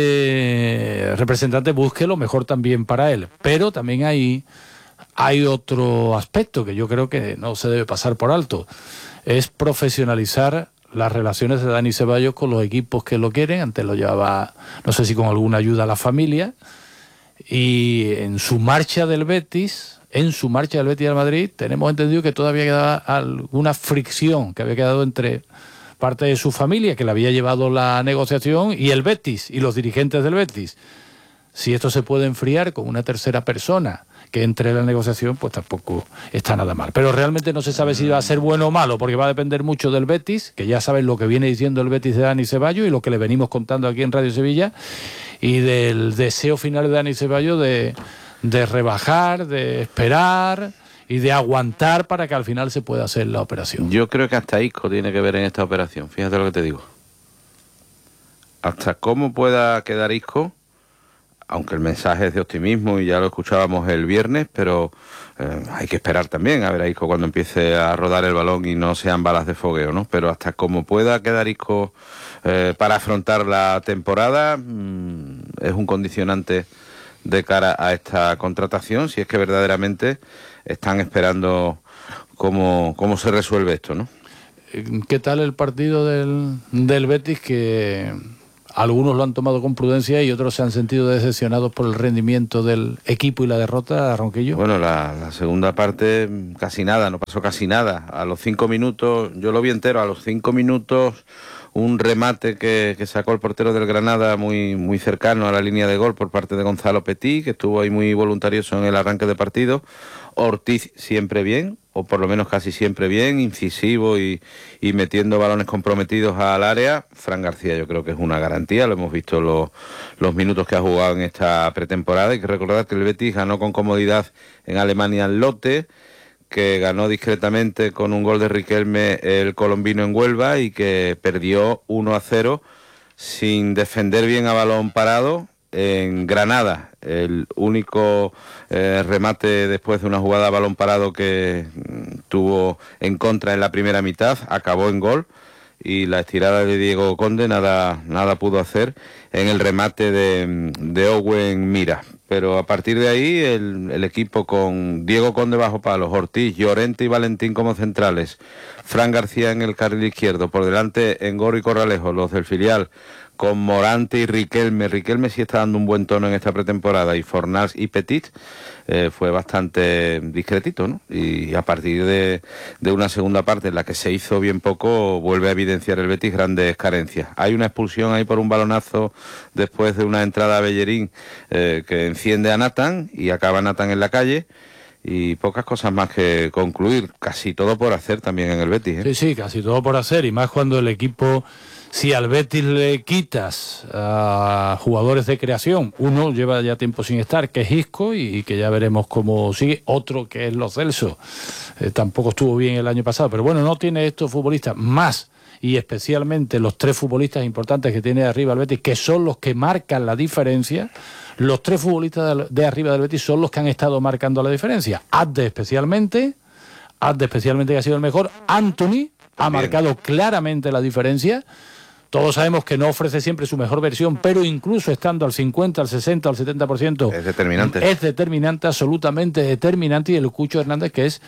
este representante busque lo mejor también para él, pero también hay... Hay otro aspecto que yo creo que no se debe pasar por alto, es profesionalizar las relaciones de Dani Ceballos con los equipos que lo quieren. Antes lo llevaba, no sé si con alguna ayuda a la familia, y en su marcha del Betis, en su marcha del Betis al Madrid, tenemos entendido que todavía quedaba alguna fricción que había quedado entre parte de su familia, que le había llevado la negociación, y el Betis, y los dirigentes del Betis. Si esto se puede enfriar con una tercera persona que entre en la negociación, pues tampoco está nada mal. Pero realmente no se sabe si va a ser bueno o malo, porque va a depender mucho del Betis, que ya saben lo que viene diciendo el Betis de Dani Ceballos y lo que le venimos contando aquí en Radio Sevilla, y del deseo final de Dani Ceballos de, de rebajar, de esperar y de aguantar para que al final se pueda hacer la operación. Yo creo que hasta Isco tiene que ver en esta operación, fíjate lo que te digo. Hasta cómo pueda quedar Isco, aunque el mensaje es de optimismo y ya lo escuchábamos el viernes, pero eh, hay que esperar también a ver a Isco cuando empiece a rodar el balón y no sean balas de fogueo, ¿no? Pero hasta cómo pueda quedar Isco eh, para afrontar la temporada, mmm, es un condicionante de cara a esta contratación, si es que verdaderamente están esperando cómo, cómo se resuelve esto, ¿no? ¿Qué tal el partido del, del Betis, que algunos lo han tomado con prudencia y otros se han sentido decepcionados por el rendimiento del equipo y la derrota, Ronquillo. Bueno, la, la segunda parte casi nada, no pasó casi nada. A los cinco minutos, yo lo vi entero, a los cinco minutos un remate que, que sacó el portero del Granada muy, muy cercano a la línea de gol por parte de Gonzalo Petit, que estuvo ahí muy voluntarioso en el arranque de partido. Ortiz siempre bien, o por lo menos casi siempre bien, incisivo y, y metiendo balones comprometidos al área. Fran García yo creo que es una garantía, lo hemos visto los, los minutos que ha jugado en esta pretemporada. Hay que recordar que el Betis ganó con comodidad en Alemania en Lotte, que ganó discretamente con un gol de Riquelme el colombino en Huelva y que perdió uno a cero sin defender bien a balón parado en Granada. El único eh, remate después de una jugada a balón parado que mm, tuvo en contra en la primera mitad acabó en gol, y la estirada de Diego Conde nada, nada pudo hacer en el remate de, de Owen Mira. Pero a partir de ahí el, el equipo con Diego Conde bajo palos, Ortiz, Llorente y Valentín como centrales, Fran García en el carril izquierdo, por delante Engoro y Corralejo, los del filial, con Morante y Riquelme. Riquelme sí está dando un buen tono en esta pretemporada, y Fornals y Petit eh, fue bastante discretito, ¿no? Y a partir de, de una segunda parte en la que se hizo bien poco, vuelve a evidenciar el Betis grandes carencias. Hay una expulsión ahí por un balonazo después de una entrada a Bellerín eh, que enciende a Nathan y acaba Nathan en la calle. Y pocas cosas más que concluir, casi todo por hacer también en el Betis, ¿eh? Sí, sí, casi todo por hacer, y más cuando el equipo, si al Betis le quitas a jugadores de creación, uno lleva ya tiempo sin estar, que es Isco, y que ya veremos cómo sigue, otro que es Lo Celso, eh, tampoco estuvo bien el año pasado, pero bueno, no tiene estos futbolistas más, y especialmente los tres futbolistas importantes que tiene arriba el Betis, que son los que marcan la diferencia. Los tres futbolistas de arriba del Betis son los que han estado marcando la diferencia. Adde especialmente, Adde especialmente que ha sido el mejor. Anthony ha marcado claramente la diferencia. Todos sabemos que no ofrece siempre su mejor versión, pero incluso estando al cincuenta, al sesenta, al setenta por ciento... Es determinante. Es determinante, absolutamente determinante. Y el Cucho Hernández, que es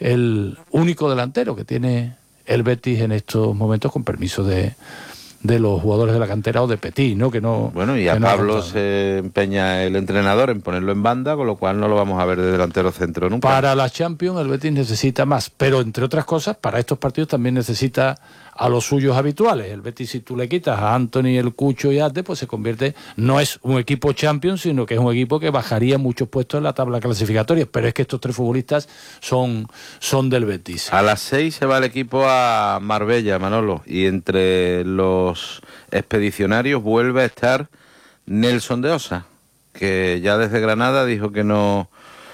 el único delantero que tiene el Betis en estos momentos, con permiso de... de los jugadores de la cantera o de Petit, ¿no? Que no. Bueno, y a no Pablo se empeña el entrenador en ponerlo en banda, con lo cual no lo vamos a ver de delantero centro nunca. Para la Champions el Betis necesita más, pero entre otras cosas, para estos partidos también necesita a los suyos habituales. El Betis, si tú le quitas a Anthony, el Cucho y Adde, pues se convierte, no es un equipo Champions, sino que es un equipo que bajaría muchos puestos en la tabla clasificatoria, pero es que estos tres futbolistas son, son del Betis. A las seis se va el equipo a Marbella, Manolo, y entre los expedicionarios vuelve a estar Nelson de Osa, que ya desde Granada dijo que no,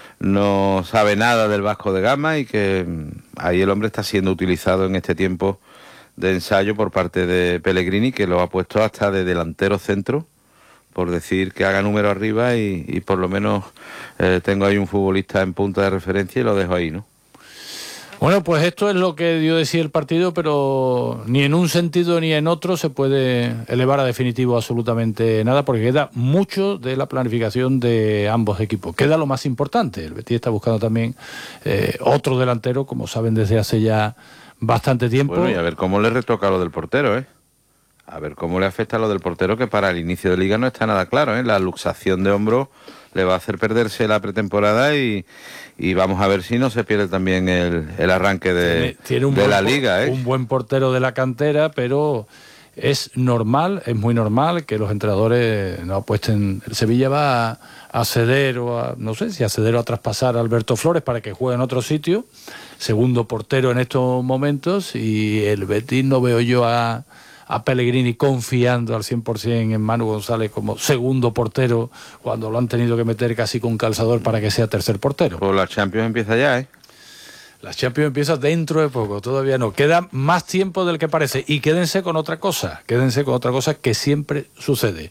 no sabe nada del Vasco de Gama, y que ahí el hombre está siendo utilizado en este tiempo de ensayo por parte de Pellegrini, que lo ha puesto hasta de delantero centro, por decir que haga número arriba, y, y por lo menos eh, tengo ahí un futbolista en punta de referencia y lo dejo ahí, ¿no? Bueno, pues esto es lo que dio de sí el partido, pero ni en un sentido ni en otro se puede elevar a definitivo absolutamente nada, porque queda mucho de la planificación de ambos equipos. Queda lo más importante. El Betis está buscando también eh, otro delantero, como saben, desde hace ya bastante tiempo. Bueno, y a ver cómo le retoca lo del portero, ¿eh? A ver cómo le afecta lo del portero, que para el inicio de liga no está nada claro, ¿eh? La luxación de hombro le va a hacer perderse la pretemporada, y, y vamos a ver si no se pierde también el, el arranque de, tiene, tiene un de buen, la liga, ¿eh? Un buen portero de la cantera, pero es normal, es muy normal que los entrenadores no apuesten. El Sevilla va a, a ceder o a, no sé si a ceder o a traspasar a Alberto Flores para que juegue en otro sitio, segundo portero en estos momentos, y el Betis no veo yo a, a Pellegrini confiando al cien por ciento en Manu González como segundo portero, cuando lo han tenido que meter casi con calzador para que sea tercer portero. Pues la Champions empieza ya, ¿eh? La Champions empieza dentro de poco, todavía no. Queda más tiempo del que parece. Y quédense con otra cosa, quédense con otra cosa que siempre sucede.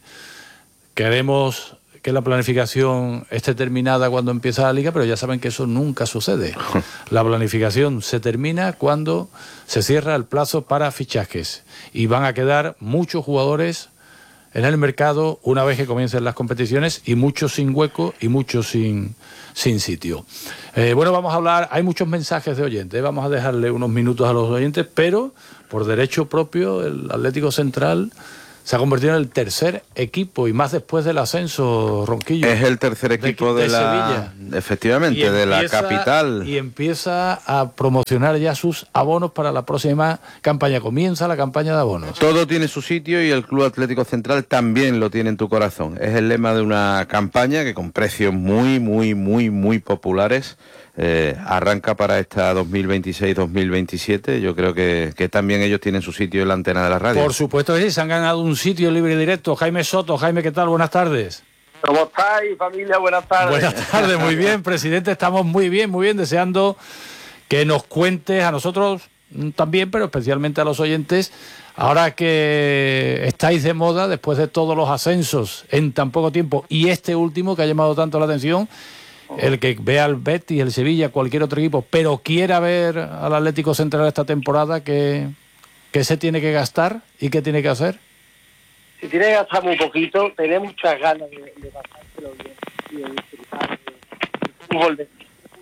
Queremos que la planificación esté terminada cuando empieza la liga, pero ya saben que eso nunca sucede. La planificación se termina cuando se cierra el plazo para fichajes, y van a quedar muchos jugadores en el mercado una vez que comiencen las competiciones, y muchos sin hueco y muchos sin, sin sitio. Eh, bueno, vamos a hablar, hay muchos mensajes de oyentes, vamos a dejarle unos minutos a los oyentes, pero por derecho propio el Atlético Central se ha convertido en el tercer equipo y más después del ascenso, Ronquillo. Es el tercer equipo de, de, de la Sevilla. Efectivamente, empieza, de la capital. Y empieza a promocionar ya sus abonos para la próxima campaña. Comienza la campaña de abonos. Todo tiene su sitio y el Club Atlético Central también lo tiene en tu corazón. Es el lema de una campaña que con precios muy, muy, muy, muy populares Eh, arranca para esta dos mil veintiséis dos mil veintisiete. Yo creo que, que también ellos tienen su sitio en la antena de la radio. Por supuesto que sí, se han ganado un sitio libre y directo. Jaime Soto. Jaime, ¿qué tal? Buenas tardes. ¿Cómo estáis, familia? Buenas tardes. Buenas tardes, muy bien, presidente. Estamos muy bien, muy bien, deseando que nos cuentes a nosotros también, pero especialmente a los oyentes, ahora que estáis de moda después de todos los ascensos en tan poco tiempo y este último que ha llamado tanto la atención. El que vea al Betis, el Sevilla, cualquier otro equipo, pero quiera ver al Atlético Central esta temporada, ¿qué, qué se tiene que gastar y qué tiene que hacer? Se tiene que gastar muy poquito, tener muchas ganas de, de pasárselo bien y de disfrutar del fútbol de...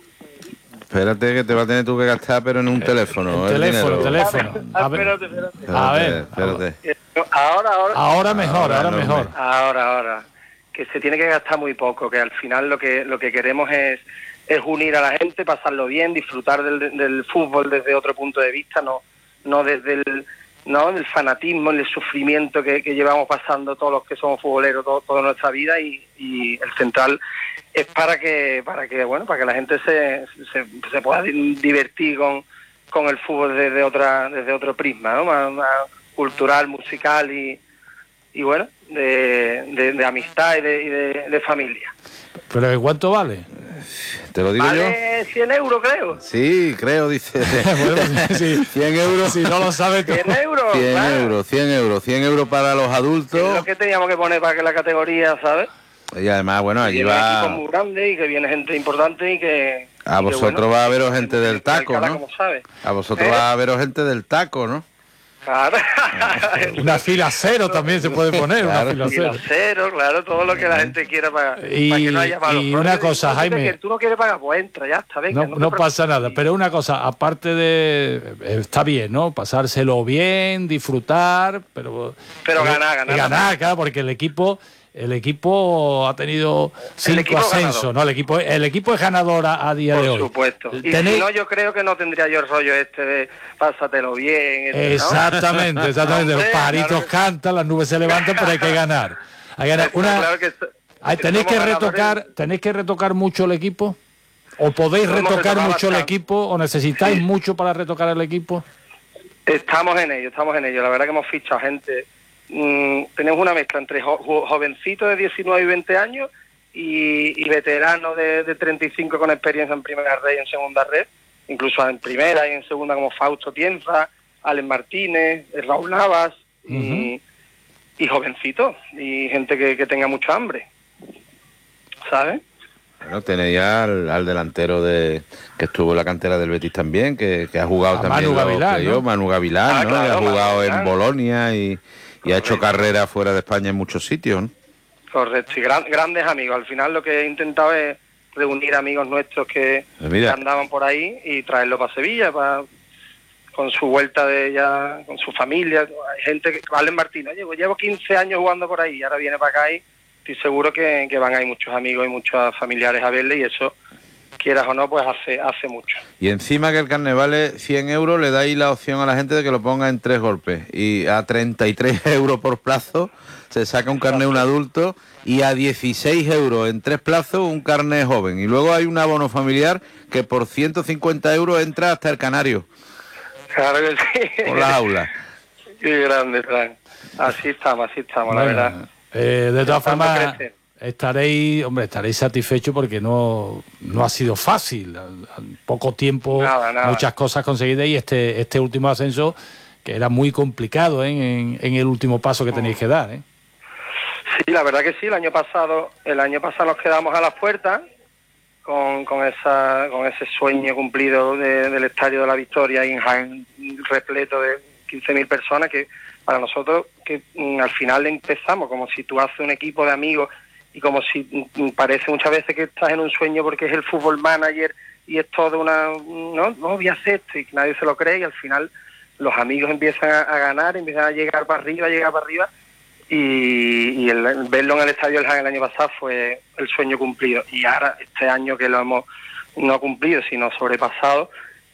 Espérate que te va a tener tú que gastar, pero en un teléfono. El teléfono, el teléfono. A ver, espérate, espérate. A ver, espérate. Ahora, ahora. Ahora mejor, ahora, ahora no mejor. Me... Ahora, ahora. Que se tiene que gastar muy poco, que al final lo que lo que queremos es es unir a la gente, pasarlo bien, disfrutar del, del fútbol desde otro punto de vista, no no desde el no del fanatismo, el sufrimiento que, que llevamos pasando todos los que somos futboleros todo, toda nuestra vida y, y el Central es para que para que bueno para que la gente se se, se pueda divertir con con el fútbol desde otra desde otro prisma, ¿no? Más, más cultural, musical y y bueno, de, de, de amistad y, de, y de, de familia. ¿Pero cuánto vale? ¿Te lo digo vale yo? Vale cien euros, creo. Sí, creo, dice. Bueno, sí, cien euros. Si no lo sabes tú. cien euros. cien claro. euros, cien euros. cien euros para los adultos. Es lo que teníamos que poner para que la categoría, ¿sabes? Y además, bueno, allí va... equipos muy grandes y que viene gente importante y que... A y vosotros que, bueno, va a veros gente del taco, Alcalá, ¿no? como sabe. A vosotros ¿Eh? va a veros gente del taco, ¿no? Claro. Una fila cero también se puede poner, claro. una fila cero. Fila cero, claro, todo lo que la gente quiera para, y, para que no haya malos. Y una cosa, no, Jaime... Que tú no quieres pagar, pues entra, ya está, venga. No, no, no pasa nada, pero una cosa, aparte de... Está bien, ¿no? Pasárselo bien, disfrutar, pero... Pero ganar, ganar. Ganar, claro, porque el equipo... El equipo ha tenido cinco ascensos, ¿no? El equipo, el equipo es ganador a, a día Por de hoy. Por supuesto. Y ¿Tenéis? Si no, yo creo que no tendría yo el rollo este de pásatelo bien. Este, exactamente, ¿no? exactamente. Hombre, los pajaritos claro que... cantan, las nubes se levantan, pero hay que ganar. Hay que ganar. Una... Claro que, que ¿Tenéis que retocar, ganadores. tenéis que retocar mucho el equipo? ¿O podéis no retocar mucho bastante. el equipo? ¿O necesitáis sí. mucho para retocar el equipo? Estamos en ello, estamos en ello. La verdad que hemos fichado gente. Mm, tenemos una mezcla entre jo jovencitos de diecinueve y veinte años y, y veteranos de, de treinta y cinco con experiencia en primera red y en segunda red, incluso en primera y en segunda como Fausto Tienza, Alex Martínez, Raúl Navas y, uh-huh. y jovencitos y gente que, que tenga mucha hambre, ¿sabes? Bueno, tenéis al, al delantero de que estuvo en la cantera del Betis también, que, que ha jugado a también Manu Gavilán, ¿no? Manu Gavilán, ah, ¿no? claro, y ha jugado Manu en Bolonia y Y ha hecho carrera fuera de España en muchos sitios, ¿no? Correcto, y gran, grandes amigos. Al final lo que he intentado es reunir amigos nuestros que, que andaban por ahí y traerlos para Sevilla, para, con su vuelta de ya, con su familia. Hay gente que, Alex Martínez, llevo, llevo quince años jugando por ahí y ahora viene para acá y estoy seguro que, que van a ir muchos amigos y muchos familiares a verle y eso, quieras o no, pues hace hace mucho. Y encima que el carnet vale cien euros, le dais la opción a la gente de que lo ponga en tres golpes. Y a treinta y tres euros por plazo se saca un carnet un adulto y a dieciséis euros en tres plazos un carnet joven. Y luego hay un abono familiar que por ciento cincuenta euros entra hasta el Canario. Claro que sí. Por la aula. Qué grande, Fran. Así estamos, así estamos, bueno, la verdad. Eh, de todas formas... Estaréis, hombre, estaréis satisfechos porque no, no ha sido fácil. En poco tiempo, nada, nada. muchas cosas conseguidas y este este último ascenso que era muy complicado, ¿eh? en, en el último paso que tenéis que dar, ¿eh? Sí, la verdad que sí. El año pasado, el año pasado nos quedamos a las puertas con, con esa con ese sueño cumplido de, del Estadio de la Victoria en Jaén, repleto de quince mil personas, que para nosotros que mm, al final empezamos como si tú haces un equipo de amigos y como si parece muchas veces que estás en un sueño porque es el fútbol manager y es todo una... No, no voy a hacer esto y que nadie se lo cree y al final los amigos empiezan a, a ganar, empiezan a llegar para arriba, a llegar para arriba y, y el, el verlo en el Estadio del Jaén el año pasado fue el sueño cumplido. Y ahora, este año que lo hemos no cumplido, sino sobrepasado,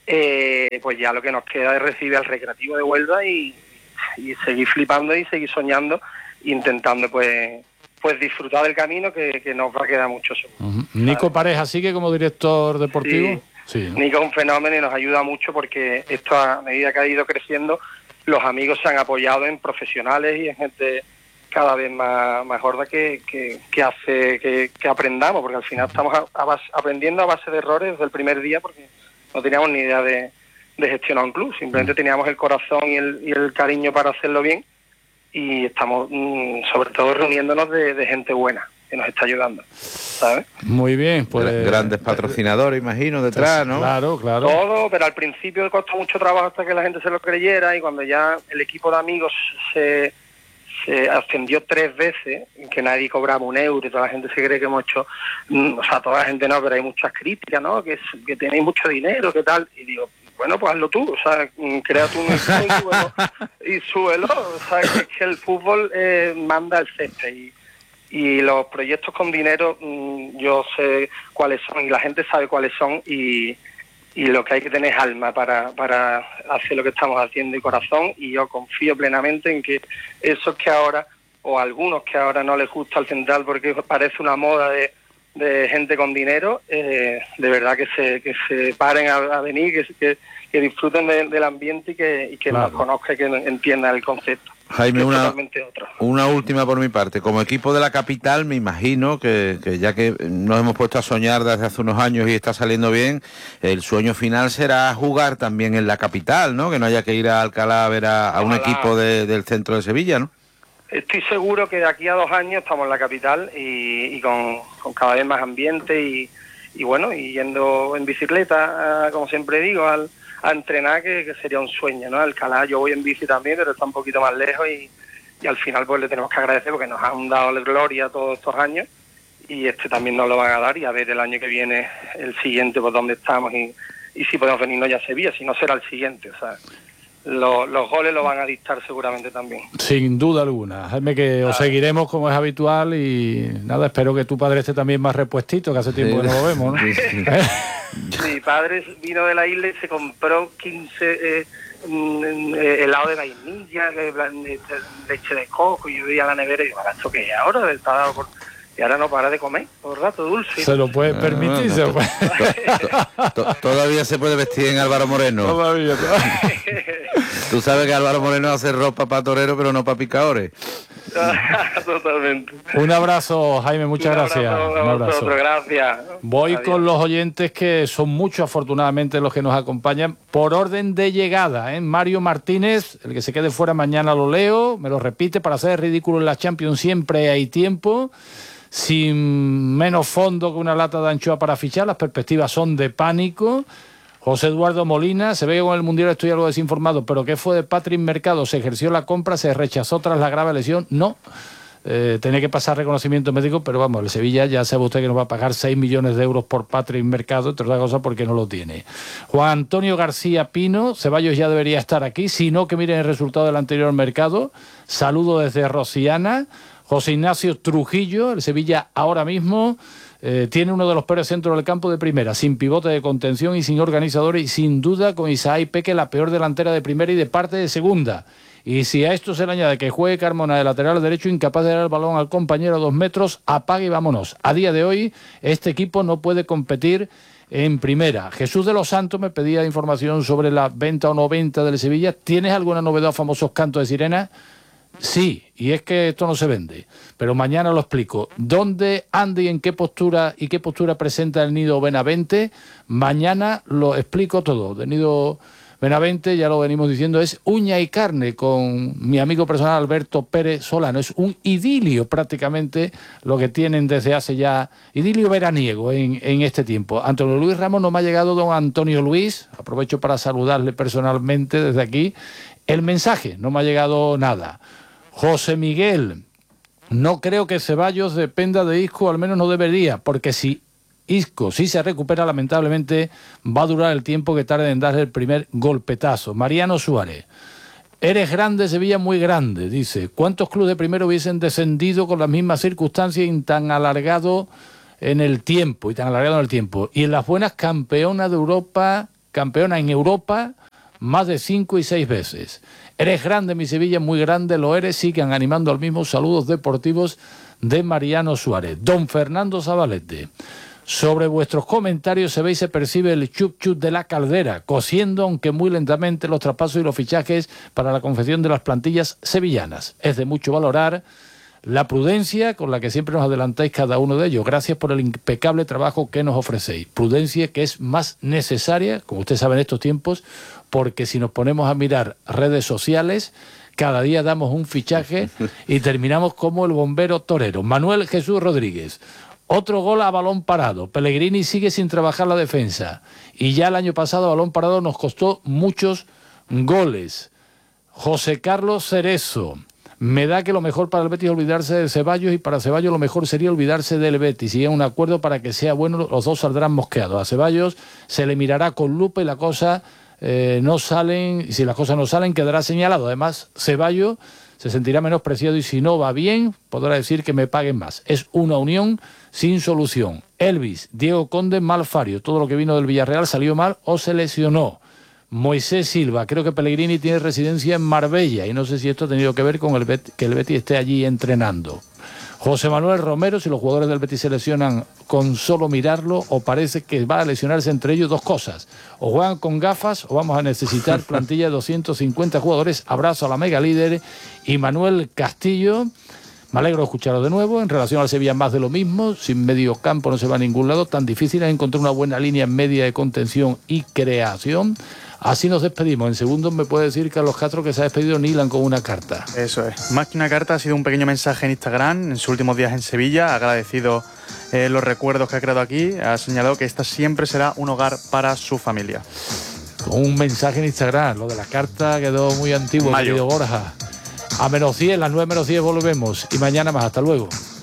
eh, pues ya lo que nos queda es recibir al Recreativo de Huelva y, y seguir flipando y seguir soñando, intentando pues pues disfrutar del camino que, que nos va a quedar mucho seguro. Uh-huh. Nico Pareja sigue como director deportivo. Sí, sí, ¿no? Nico es un fenómeno y nos ayuda mucho porque esto, a medida que ha ido creciendo, los amigos se han apoyado en profesionales y en gente cada vez más, más gorda que, que, que hace que, que aprendamos, porque al final estamos a, a base, aprendiendo a base de errores desde el primer día, porque no teníamos ni idea de, de gestionar un club, simplemente teníamos el corazón y el, y el cariño para hacerlo bien, y estamos mmm, sobre todo reuniéndonos de, de gente buena que nos está ayudando, ¿sabes? Muy bien, pues grandes patrocinadores, imagino, detrás, ¿no? Claro, claro. Todo, pero al principio costó mucho trabajo hasta que la gente se lo creyera, y cuando ya el equipo de amigos se, se ascendió tres veces, que nadie cobraba un euro y toda la gente se cree que hemos hecho, o sea, toda la gente no, pero hay muchas críticas, ¿no? Que, que tenéis mucho dinero, ¿qué tal? Y digo, bueno, pues hazlo tú, o sea, créate un equipo y súbelo, y súbelo, o sea, que, que el fútbol eh, manda el césped, y, y los proyectos con dinero mmm, yo sé cuáles son y la gente sabe cuáles son, y, y lo que hay que tener es alma para, para hacer lo que estamos haciendo y corazón, y yo confío plenamente en que esos que ahora, o algunos que ahora no les gusta el Central porque parece una moda de de gente con dinero, eh, de verdad que se que se paren a, a venir, que, que, que disfruten de, del ambiente y que, y que claro. nos conozcan y que entiendan el concepto. Jaime, una, una última por mi parte. Como equipo de la capital, me imagino que, que ya que nos hemos puesto a soñar desde hace unos años y está saliendo bien, el sueño final será jugar también en la capital, ¿no? Que no haya que ir a Alcalá a ver a, a un equipo de, del centro de Sevilla, ¿no? Estoy seguro que de aquí a dos años estamos en la capital y, y con, con cada vez más ambiente y, y bueno, y yendo en bicicleta, a, como siempre digo, al, a entrenar, que, que sería un sueño, ¿no? Alcalá, yo voy en bici también, pero está un poquito más lejos y, y al final pues le tenemos que agradecer porque nos han dado la gloria todos estos años y este también nos lo van a dar, y a ver el año que viene, el siguiente, pues dónde estamos y, y si podemos venirnos ya a Sevilla, si no será el siguiente, o sea... Los, los goles lo van a dictar seguramente también. Sin duda alguna. Jaime, que os seguiremos como es habitual y nada, espero que tu padre esté también más repuestito, que hace tiempo sí. que no lo vemos, ¿no? Mi padre vino de la isla y se compró quince eh, eh, helado de vainilla, de, de, de leche de coco, y yo veía la nevera y digo, ¿esto qué es ahora? Estaba por... Y ahora no para de comer todo el rato dulce. Se lo puede permitir. No, no, se puede. Todavía se puede vestir en Álvaro Moreno. Todavía. Tú sabes que Álvaro Moreno hace ropa para torero, pero no para picadores. Totalmente. Un abrazo, Jaime, muchas Un gracias. Abrazo, Un abrazo. Vosotros, gracias. Voy Adiós. con los oyentes, que son muchos afortunadamente los que nos acompañan por orden de llegada, ¿eh? Mario Martínez, el que se quede fuera mañana lo leo, me lo repite: para hacer ridículo en la Champions siempre hay tiempo. Sin menos fondo que una lata de anchoa para fichar, las perspectivas son de pánico. José Eduardo Molina, se ve que con el Mundial estoy algo desinformado, pero ¿qué fue de Patrick Mercado? ¿Se ejerció la compra? ¿Se rechazó tras la grave lesión? No. Eh, tenía que pasar reconocimiento médico, pero vamos, el Sevilla ya sabe usted que nos va a pagar seis millones de euros por Patrick Mercado, entre otras cosas porque no lo tiene. Juan Antonio García Pino, Ceballos ya debería estar aquí, si no que miren el resultado del anterior mercado. Saludo desde Rosiana. José Ignacio Trujillo, el Sevilla ahora mismo eh, tiene uno de los peores centros del campo de primera, sin pivote de contención y sin organizadores, y sin duda con Isaac Peque la peor delantera de primera y de parte de segunda. Y si a esto se le añade que juegue Carmona de lateral derecho, incapaz de dar el balón al compañero a dos metros, apague y vámonos. A día de hoy, este equipo no puede competir en primera. Jesús de los Santos me pedía información sobre la venta o no venta del Sevilla. ¿Tienes alguna novedad, famosos cantos de sirena? Sí, y es que esto no se vende, pero mañana lo explico. ¿Dónde anda y en qué postura y qué postura presenta el Nido Benavente? Mañana lo explico todo. El Nido Benavente, ya lo venimos diciendo, es uña y carne con mi amigo personal Alberto Pérez Solano. Es un idilio prácticamente lo que tienen desde hace ya, idilio veraniego en, en este tiempo. Antonio Luis Ramos, no me ha llegado don Antonio Luis, aprovecho para saludarle personalmente desde aquí. El mensaje, no me ha llegado nada. José Miguel, no creo que Ceballos dependa de Isco, al menos no debería, porque si Isco, si se recupera, lamentablemente va a durar el tiempo que tarde en darle el primer golpetazo. Mariano Suárez, Eres grande, Sevilla, muy grande, dice. ¿Cuántos clubes de primero hubiesen descendido con las mismas circunstancias y tan alargado en el tiempo? Y tan alargado en el tiempo. Y en las buenas, campeona de Europa, campeona en Europa, más de cinco y seis veces. Eres grande, mi Sevilla, muy grande, lo eres. Sigan animando al mismo. Saludos deportivos de Mariano Suárez. Don Fernando Zabalete. Sobre vuestros comentarios se ve y se percibe el chup chup de la caldera, cociendo, aunque muy lentamente, los traspasos y los fichajes para la confección de las plantillas sevillanas. Es de mucho valorar la prudencia con la que siempre nos adelantáis cada uno de ellos. Gracias por el impecable trabajo que nos ofrecéis. Prudencia que es más necesaria, como usted sabe, en estos tiempos, porque si nos ponemos a mirar redes sociales, cada día damos un fichaje y terminamos como el bombero torero. Manuel Jesús Rodríguez. Otro gol a balón parado. Pellegrini sigue sin trabajar la defensa. Y ya el año pasado a balón parado nos costó muchos goles. José Carlos Cerezo. Me da que lo mejor para el Betis es olvidarse de Ceballos y para Ceballos lo mejor sería olvidarse del Betis. Y hay un acuerdo para que sea bueno, los dos saldrán mosqueados. A Ceballos se le mirará con lupa y la cosa eh, no salen, y si las cosas no salen quedará señalado. Además, Ceballos se sentirá menospreciado y si no va bien, podrá decir que me paguen más. Es una unión sin solución. Elvis, Diego Conde, Malfario. Todo lo que vino del Villarreal salió mal o se lesionó. Moisés Silva, creo que Pellegrini tiene residencia en Marbella y no sé si esto ha tenido que ver con el Bet- que el Betis esté allí entrenando. José Manuel Romero, si los jugadores del Betis se lesionan con solo mirarlo o parece que va a lesionarse entre ellos, dos cosas. O juegan con gafas o vamos a necesitar plantilla de doscientos cincuenta jugadores. Abrazo a la mega líder. Y Manuel Castillo, me alegro de escucharlo de nuevo. En relación al Sevilla, más de lo mismo. Sin medio campo no se va a ningún lado. Tan difícil es encontrar una buena línea en media de contención y creación. Así nos despedimos. En segundos me puede decir Carlos Castro que se ha despedido Nilan con una carta. Eso es. Más que una carta, ha sido un pequeño mensaje en Instagram en sus últimos días en Sevilla. Ha agradecido eh, los recuerdos que ha creado aquí. Ha señalado que esta siempre será un hogar para su familia. Con un mensaje en Instagram. Lo de la carta quedó muy antiguo, querido Borja. A menos diez, las nueve menos diez volvemos. Y mañana más. Hasta luego.